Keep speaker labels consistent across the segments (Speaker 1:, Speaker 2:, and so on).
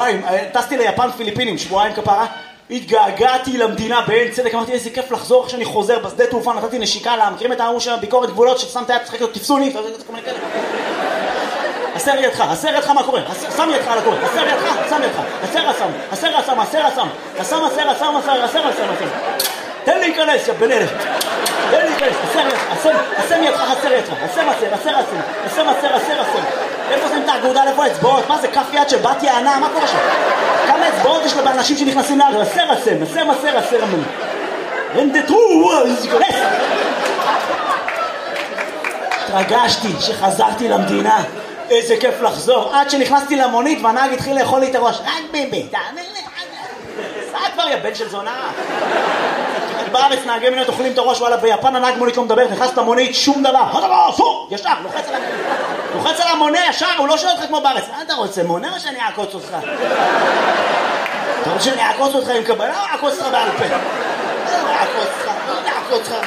Speaker 1: שבועיים, טסתי ליפן פיליפינים, שבועיים כפרה, התגעגעתי למדינה בעין צדק, אמרתי איזה כיף לחזור כשאני חוזר בשדה תעופה, נתתי נשיקה לה, מכירים את האמור של ביקורת גבולות ששם את היד, תשחק לו, תפסוני, הסר ידך, מה קורה? שם ידך על הקורא, הסר ידך, שם ידך, הסר, תן לי להיכנס, יא בן אלף, תן לי להיכנס, הסם ידך, הסר, איפה שמים את האגודה, איפה האצבעות? מה זה, כף יד של בת יענה, מה קורה שם? כמה אצבעות יש לאנשים שנכנסים לארץ? הסר, רנדטרו, כנס! התרגשתי שחזרתי למדינה, איזה כיף לחזור, עד שנכנסתי למונית והנהג התחיל לאכול לי את הראש, רק ביבי, תאמר לי, סע כבר יא בן של זונה. בארץ נהגי מוניות אוכלים את הראש, וואלה, ביפן הנהג מונית לא מדבר, נכנס למונית, שום דבר, ישר, לוחץ על המונה ישר, הוא לא שואל אותך כמו בארץ, מה אתה רוצה, מונה או שאני אעקוץ אותך? אתה רוצה שאני אעקוץ אותך עם קבלה או אעקוץ אותך בעל פה? אעקוץ אותך.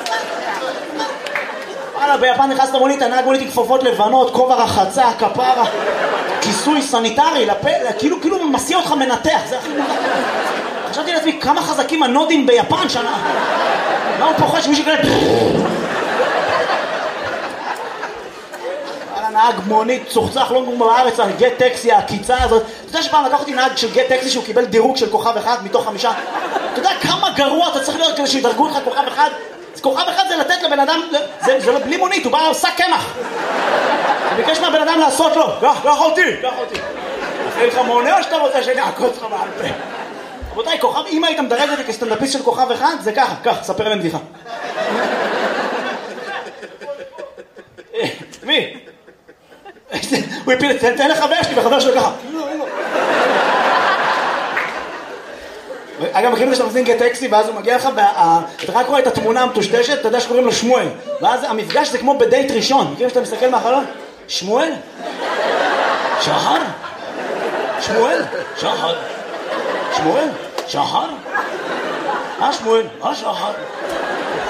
Speaker 1: וואלה, ביפן נכנס למונית, הנהג מונית עם כפפות לבנות, כובע רחצה, כפרה, כיסוי סניטרי, כאילו מסיע אותך מנתח, זה הכי מוזר. חשבתי לעצמי, כמה חזקים הנודים ביפן שנה. מה הוא פוחד שמישהו כאלה... נהג מונית צוחצח לא כמו בארץ, גט טקסי, הקיצה הזאת. אתה יודע שפעם לקח אותי נהג של גט טקסי שהוא קיבל דירוג של כוכב אחד מתוך 5. אתה יודע כמה גרוע אתה צריך להיות כדי שידרגו לך כוכב אחד? כוכב אחד זה לתת לבן אדם, זה בלי מונית, הוא בא עושה קמח. הוא ביקש מהבן אדם לעשות לו, קח אותי. אין לך מונה או שאתה רוצה שאני אעקוץ לך בעל פה? רבותיי, כוכב, אם היית מדרג אותי כסטנדאפיסט של כוכב אחד, זה ככה, ספר להם בדיחה. מי? הוא הפיל, תן לחבר שלי, וחבר שלו ככה. אגב, מכירים שאתה מזין גט טקסי, ואז הוא מגיע לך, אתה רק רואה את התמונה המטושטשת, אתה יודע שקוראים לו שמואל. ואז המפגש זה כמו בדייט ראשון. מכירים שאתה מסתכל מהחלון? שמואל? שחר? שמואל? שחר? שמואל? שחר? שמואל? שחר?